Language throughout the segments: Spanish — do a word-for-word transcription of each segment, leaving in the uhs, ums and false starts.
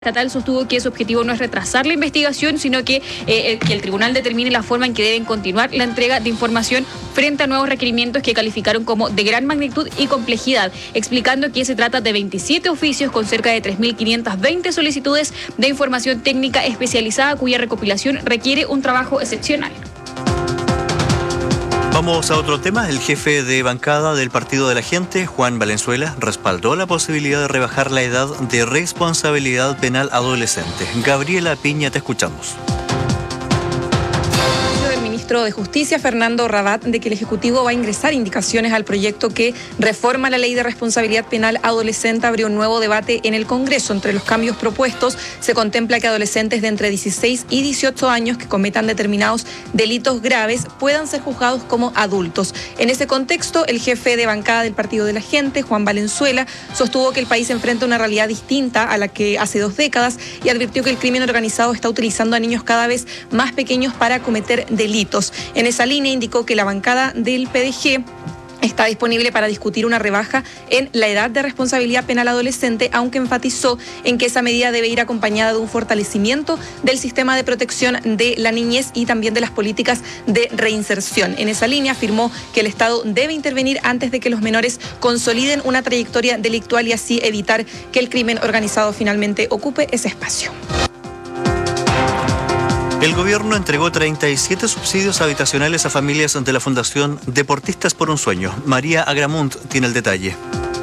Estatal sostuvo que su objetivo no es retrasar la investigación, sino que, eh, que el tribunal determine la forma en que deben continuar la entrega de información frente a nuevos requerimientos que calificaron como de gran magnitud y complejidad, explicando que se trata de veintisiete oficios con cerca de tres mil quinientas veinte solicitudes de información técnica especializada cuya recopilación requiere un trabajo excepcional. Vamos a otro tema. El jefe de bancada del Partido de la Gente, Juan Valenzuela, respaldó la posibilidad de rebajar la edad de responsabilidad penal adolescente. Gabriela Piña, te escuchamos. Ministro de Justicia, Fernando Rabat, de que el Ejecutivo va a ingresar indicaciones al proyecto que reforma la Ley de Responsabilidad Penal Adolescente, abrió un nuevo debate en el Congreso. Entre los cambios propuestos se contempla que adolescentes de entre dieciséis y dieciocho años que cometan determinados delitos graves puedan ser juzgados como adultos. En ese contexto, el jefe de bancada del Partido de la Gente, Juan Valenzuela, sostuvo que el país enfrenta una realidad distinta a la que hace dos décadas y advirtió que el crimen organizado está utilizando a niños cada vez más pequeños para cometer delitos. En esa línea indicó que la bancada del P D G está disponible para discutir una rebaja en la edad de responsabilidad penal adolescente, aunque enfatizó en que esa medida debe ir acompañada de un fortalecimiento del sistema de protección de la niñez y también de las políticas de reinserción. En esa línea afirmó que el Estado debe intervenir antes de que los menores consoliden una trayectoria delictual y así evitar que el crimen organizado finalmente ocupe ese espacio. El gobierno entregó treinta y siete subsidios habitacionales a familias de la Fundación Deportistas por un Sueño. María Agramunt tiene el detalle.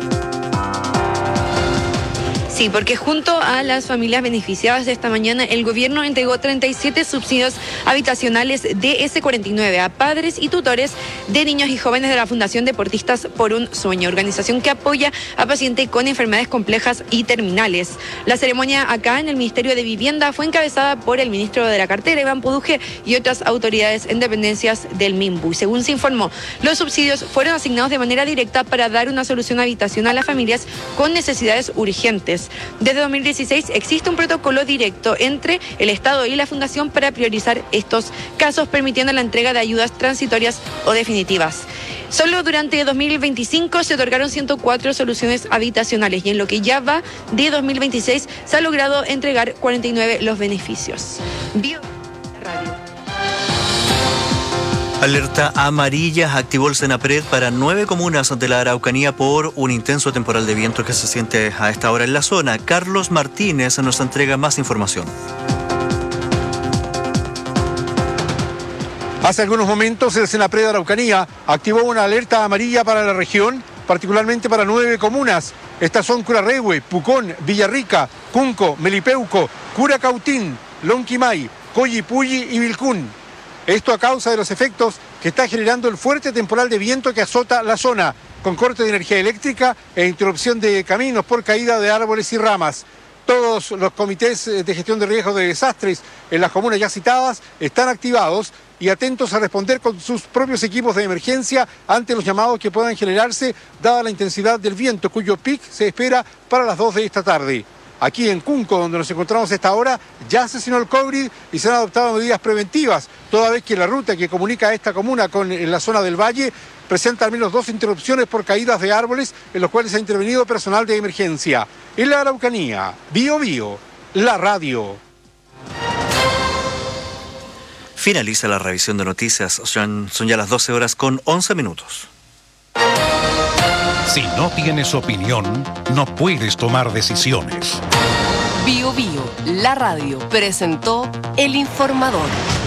Sí, porque junto a las familias beneficiadas de esta mañana, el gobierno entregó treinta y siete subsidios habitacionales de ese cuarenta y nueve a padres y tutores de niños y jóvenes de la Fundación Deportistas por un Sueño, organización que apoya a pacientes con enfermedades complejas y terminales. La ceremonia acá en el Ministerio de Vivienda fue encabezada por el ministro de la cartera, Iván Puduje, y otras autoridades en dependencias del MINBU. Y según se informó, los subsidios fueron asignados de manera directa para dar una solución habitacional a las familias con necesidades urgentes. Desde dos mil dieciséis existe un protocolo directo entre el Estado y la Fundación para priorizar estos casos, permitiendo la entrega de ayudas transitorias o definitivas. Solo durante dos mil veinticinco se otorgaron ciento cuatro soluciones habitacionales y en lo que ya va de dos mil veintiséis se ha logrado entregar cuarenta y nueve los beneficios. Bio Radio. Alerta amarilla activó el Senapred para nueve comunas de la Araucanía por un intenso temporal de viento que se siente a esta hora en la zona. Carlos Martínez nos entrega más información. Hace algunos momentos el Senapred de Araucanía activó una alerta amarilla para la región, particularmente para nueve comunas. Estas son Curarrehue, Pucón, Villarrica, Cunco, Melipeuco, Curacautín, Lonquimay, Coyipulli y Vilcún. Esto a causa de los efectos que está generando el fuerte temporal de viento que azota la zona, con corte de energía eléctrica e interrupción de caminos por caída de árboles y ramas. Todos los comités de gestión de riesgos de desastres en las comunas ya citadas están activados y atentos a responder con sus propios equipos de emergencia ante los llamados que puedan generarse dada la intensidad del viento, cuyo pic se espera para las dos de esta tarde. Aquí en Cunco, donde nos encontramos a esta hora, ya se asesinó el COVID y se han adoptado medidas preventivas, toda vez que la ruta que comunica a esta comuna con la zona del valle presenta al menos dos interrupciones por caídas de árboles en los cuales ha intervenido personal de emergencia. En la Araucanía, Bio Bio, la radio. Finaliza la revisión de noticias. Son, son ya las doce horas con once minutos. Si no tienes opinión, no puedes tomar decisiones. Bio Bio, la radio, presentó El Informador.